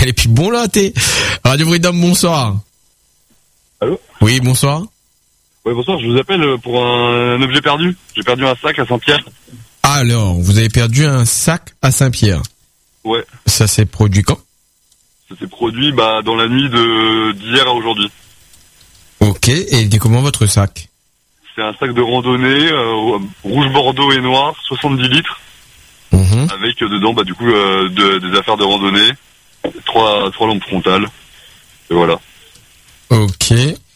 Elle est plus bon là, t'es. Radio Freedom, bonsoir. Allô? Oui, bonsoir. Oui, bonsoir, je vous appelle pour un objet perdu. J'ai perdu un sac à Saint-Pierre. Alors, vous avez perdu un sac à Saint-Pierre. Ouais. Ça s'est produit quand? Ça s'est produit dans la nuit d'hier à aujourd'hui. Ok, et il était comment votre sac? C'est un sac de randonnée, rouge, bordeaux et noir, 70 litres. Avec dedans du coup des affaires de randonnée, trois lampes frontales. Et voilà. Ok.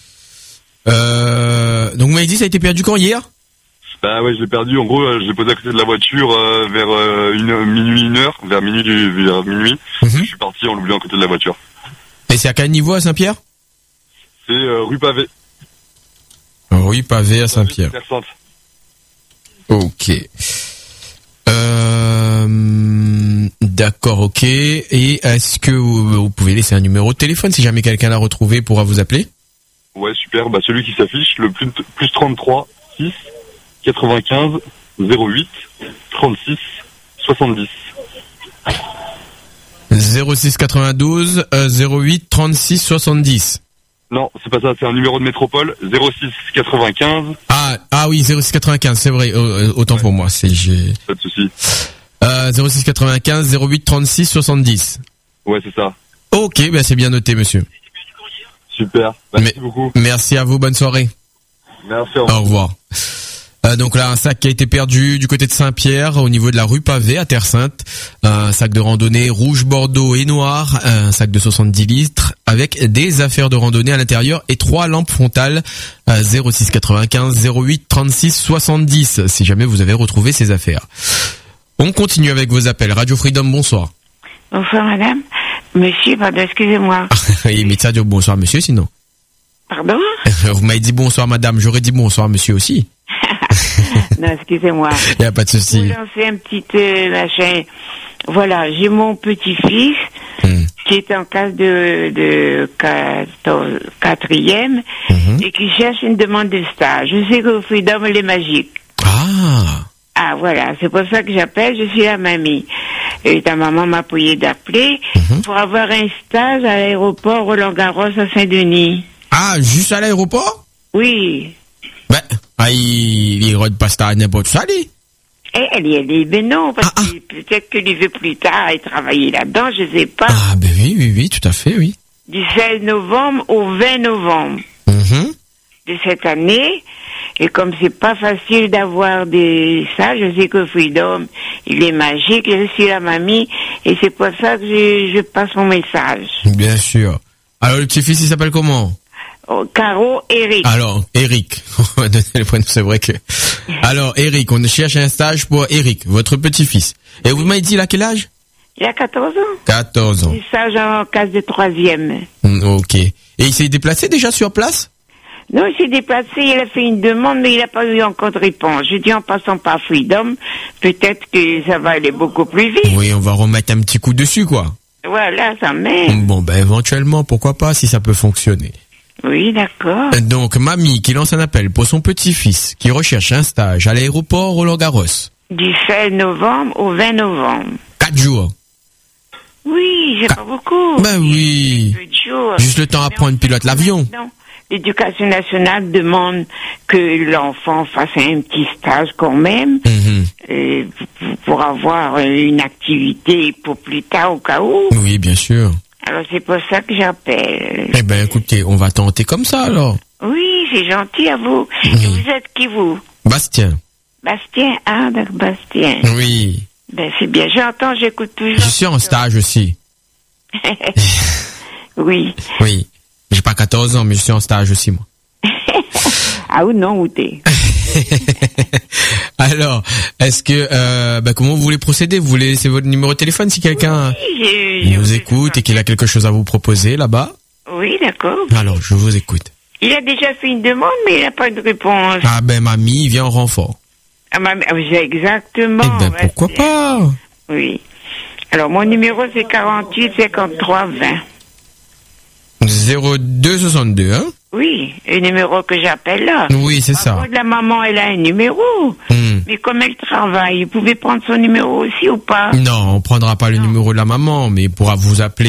Donc vous m'avez dit ça a été perdu quand, hier? Bah ouais, je l'ai perdu. En gros, je l'ai posé à côté de la voiture vers minuit. Je suis parti en l'oubliant à côté de la voiture. Et c'est à quel niveau à Saint-Pierre? C'est rue Pavé. Rue Pavé à Saint-Pierre. Terre Sainte. Ok. D'accord, ok. Et est-ce que vous pouvez laisser un numéro de téléphone si jamais quelqu'un l'a retrouvé pourra vous appeler? Ouais, super. Bah celui qui s'affiche, le plus 33 6 95 08 36 70. 06 92 08 36 70. Non, c'est pas ça, c'est un numéro de métropole, 06 95. Ah oui, 06 95, c'est vrai, autant pour moi, Pas de souci. 06 95 08 36 70. Ouais, c'est ça. Ok, ben c'est bien noté, monsieur. Super, merci beaucoup. Merci à vous, bonne soirée. Merci, au revoir. Au revoir. Donc là, un sac qui a été perdu du côté de Saint-Pierre, au niveau de la rue Pavé à Terre Sainte. Un sac de randonnée rouge, bordeaux et noir. Un sac de 70 litres avec des affaires de randonnée à l'intérieur et 3 lampes frontales. 06 95 08 36 70 si jamais vous avez retrouvé ces affaires. On continue avec vos appels. Radio Freedom, bonsoir. Bonsoir madame. Monsieur, pardon, excusez-moi. Oui, mais ça dit bonsoir monsieur sinon. Pardon? Vous m'avez dit bonsoir madame, j'aurais dit bonsoir monsieur aussi. Non, excusez-moi. Il n'y a pas de souci. Je vous lancer un petit machin. Voilà, j'ai mon petit-fils qui est en classe de 4e et qui cherche une demande de stage. Je sais que Freedom, elle est magique. Ah, voilà, c'est pour ça que j'appelle, je suis la mamie. Et ta maman m'a prié d'appeler pour avoir un stage à l'aéroport Roland-Garros à Saint-Denis. Ah, juste à l'aéroport? Oui. Il rôde pas ça à n'importe où, ça, lui. Ben non, parce que peut-être qu'il veut plus tard et travailler là-dedans, je sais pas. Ah, ben oui, tout à fait, oui. Du 16 novembre au 20 novembre de cette année. Et comme c'est pas facile d'avoir ça, je sais que Freedom, il est magique, je suis la mamie, et c'est pour ça que je passe mon message. Bien sûr. Alors, le petit-fils, il s'appelle comment? Caro Eric. Alors, Eric. On va donner le prénom, c'est vrai que... Alors, Eric, on cherche un stage pour Eric, votre petit-fils. Et vous m'avez dit, il a quel âge? Il a 14 ans. 14 ans. C'est stage en classe de 3e. Ok. Et il s'est déplacé déjà sur place? Non, il s'est déplacé, il a fait une demande, mais il n'a pas eu encore de réponse. Je dis en passant par Freedom, peut-être que ça va aller beaucoup plus vite. Oui, on va remettre un petit coup dessus, quoi. Voilà, ça m'aide. Bon, éventuellement, pourquoi pas, si ça peut fonctionner. Oui, d'accord. Donc, mamie qui lance un appel pour son petit-fils qui recherche un stage à l'aéroport Roland-Garros. Du 16 novembre au 20 novembre. 4 jours. Oui, j'ai pas beaucoup. Oui. Peu de jours. Juste le temps à prendre pilote l'avion. Non. L'éducation nationale demande que l'enfant fasse un petit stage quand même, pour avoir une activité pour plus tard au cas où. Oui, bien sûr. Alors c'est pour ça que j'appelle. Eh ben écoutez, on va tenter comme ça alors. Oui, c'est gentil à vous. Et vous êtes qui vous? Bastien. Bastien, d'accord, Bastien. Oui. Ben c'est bien, j'entends, j'écoute toujours. Je suis en stage aussi. Oui. Oui. J'ai pas 14 ans, mais je suis en stage aussi, moi. Ah ou non, où t'es? Alors, est-ce que, comment vous voulez procéder? Vous voulez laisser votre numéro de téléphone si quelqu'un nous écoute et qu'il a quelque chose à vous proposer là-bas? Oui, d'accord. Alors, je vous écoute. Il a déjà fait une demande, mais il n'a pas de réponse. Ah ben, mamie vient en renfort. Ah, mamie, exactement. Eh ben, pourquoi pas? Oui. Alors, mon numéro, c'est 48 53 20. 0262, hein? Oui, le numéro que j'appelle là. Oui, c'est ça. La maman, elle a un numéro. Mais comme elle travaille, vous pouvez prendre son numéro aussi ou pas? Non, on prendra pas le numéro de la maman, mais il pourra vous appeler.